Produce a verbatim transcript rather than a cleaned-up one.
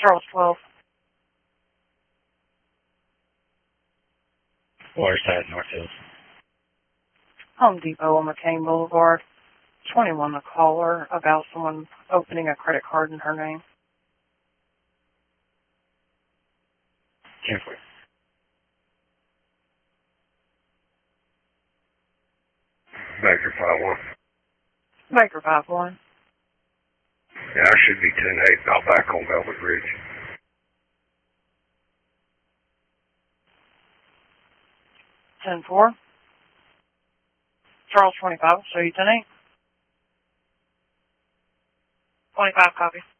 Charles twelve. Waterside, North Hills. Home Depot on McCain Boulevard. twenty-one, a caller about someone opening a credit card in her name. ten four. Baker five one. Baker five one. Yeah, I should be ten eight. I'll back on Velvet Ridge. ten four. Charles twenty-five, show you ten eight. twenty-five, copy.